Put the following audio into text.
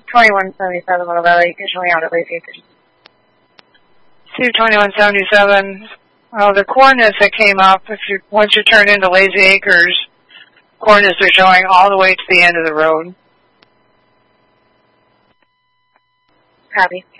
2177 Little Valley, you're showing out at Lacey Acres. 2177. The coordinates that came up, once you turn into Lazy Acres, coordinates are showing all the way to the end of the road. Copy.